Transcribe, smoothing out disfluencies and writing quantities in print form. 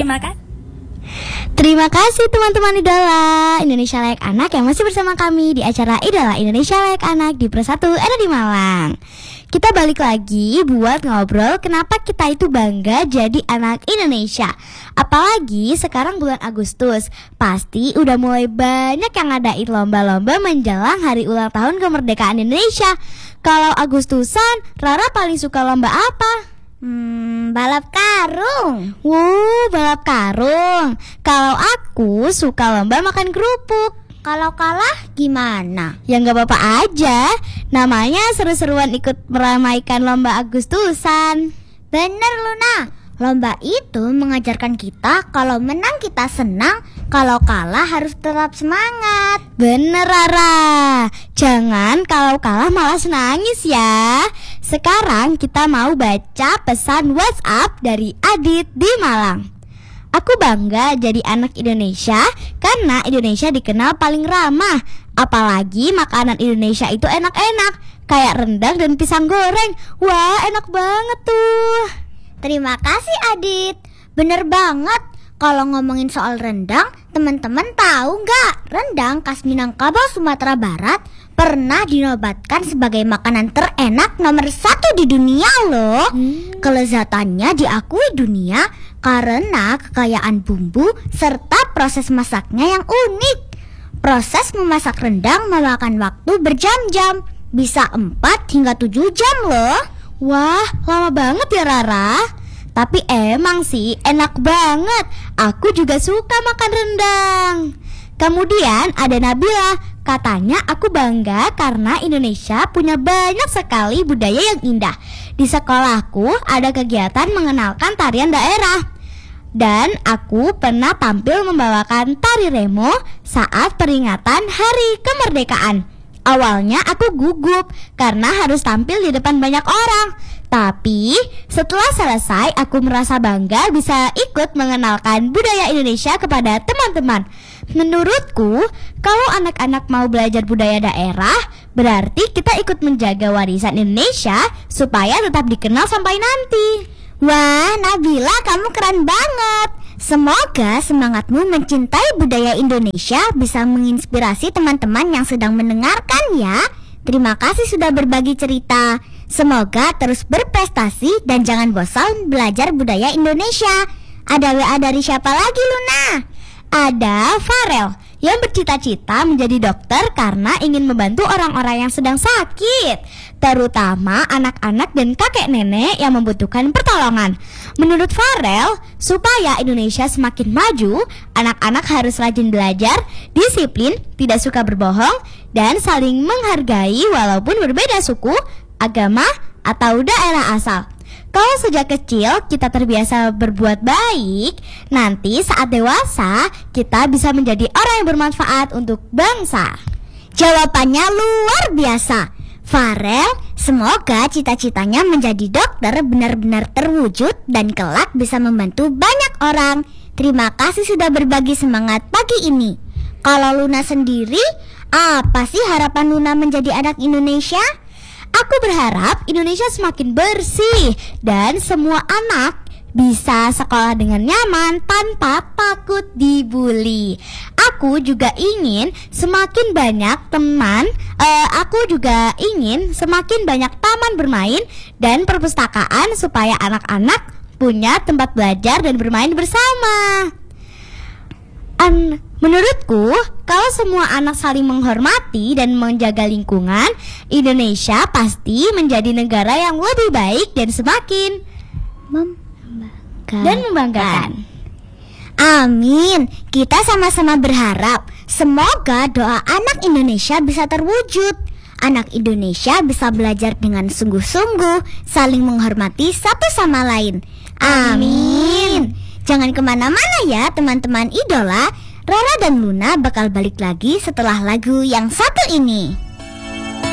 Terima kasih. Terima kasih teman-teman Idola Indonesia Layak Anak yang masih bersama kami di acara Idola Indonesia Layak Anak di Persatu ada di Malang. Kita balik lagi buat ngobrol kenapa kita itu bangga jadi anak Indonesia. Apalagi sekarang bulan Agustus, pasti udah mulai banyak yang ngadain lomba-lomba menjelang hari ulang tahun kemerdekaan Indonesia. Kalau Agustusan, Rara paling suka lomba apa? Balap karung. Balap karung. Kalau aku suka lomba makan kerupuk. Kalau kalah gimana? Ya gak apa-apa aja. Namanya seru-seruan ikut meramaikan lomba Agustusan. Bener Luna, lomba itu mengajarkan kita kalau menang kita senang, kalau kalah harus tetap semangat. Bener Rara, jangan kalau kalah malah nangis ya. Sekarang kita mau baca pesan WhatsApp dari Adit di Malang. Aku bangga jadi anak Indonesia karena Indonesia dikenal paling ramah. Apalagi makanan Indonesia itu enak-enak, kayak rendang dan pisang goreng. Wah, enak banget tuh. Terima kasih Adit. Bener banget. Kalau ngomongin soal rendang, teman-teman tahu nggak? Rendang khas Minangkabau, Sumatera Barat pernah dinobatkan sebagai makanan terenak nomor 1 di dunia loh. Kelezatannya diakui dunia karena kekayaan bumbu serta proses masaknya yang unik. Proses memasak rendang memakan waktu berjam-jam, bisa 4 hingga 7 jam loh. Wah, lama banget ya Rara. Tapi emang sih enak banget. Aku juga suka makan rendang. Kemudian ada Nabila. Katanya aku bangga karena Indonesia punya banyak sekali budaya yang indah. Di sekolahku ada kegiatan mengenalkan tarian daerah. Dan aku pernah tampil membawakan tari remo saat peringatan Hari Kemerdekaan. Awalnya aku gugup karena harus tampil di depan banyak orang. Tapi setelah selesai aku merasa bangga bisa ikut mengenalkan budaya Indonesia kepada teman-teman. Menurutku, kalau anak-anak mau belajar budaya daerah, berarti kita ikut menjaga warisan Indonesia supaya tetap dikenal sampai nanti. Wah, Nabila, kamu keren banget. Semoga semangatmu mencintai budaya Indonesia bisa menginspirasi teman-teman yang sedang mendengarkan ya. Terima kasih sudah berbagi cerita. Semoga terus berprestasi dan jangan bosan belajar budaya Indonesia. Ada WA dari siapa lagi Luna? Ada Farel yang bercita-cita menjadi dokter karena ingin membantu orang-orang yang sedang sakit, terutama anak-anak dan kakek nenek yang membutuhkan pertolongan. Menurut Farel, supaya Indonesia semakin maju, anak-anak harus rajin belajar, disiplin, tidak suka berbohong, dan saling menghargai walaupun berbeda suku, agama, atau daerah asal. Kalau sejak kecil kita terbiasa berbuat baik, nanti saat dewasa kita bisa menjadi orang yang bermanfaat untuk bangsa. Jawabannya luar biasa. Farel, semoga cita-citanya menjadi dokter benar-benar terwujud dan kelak bisa membantu banyak orang. Terima kasih sudah berbagi semangat pagi ini. Kalau Luna sendiri, apa sih harapan Luna menjadi anak Indonesia? Aku berharap Indonesia semakin bersih dan semua anak bisa sekolah dengan nyaman tanpa takut dibully. Aku juga ingin semakin banyak taman bermain dan perpustakaan supaya anak-anak punya tempat belajar dan bermain bersama. Menurutku, kalau semua anak saling menghormati dan menjaga lingkungan, Indonesia pasti menjadi negara yang lebih baik dan semakin membanggakan. Amin. Kita sama-sama berharap semoga doa anak Indonesia bisa terwujud. Anak Indonesia bisa belajar dengan sungguh-sungguh, saling menghormati satu sama lain. Amin. Jangan kemana-mana ya teman-teman idola. Rara dan Luna bakal balik lagi setelah lagu yang satu ini.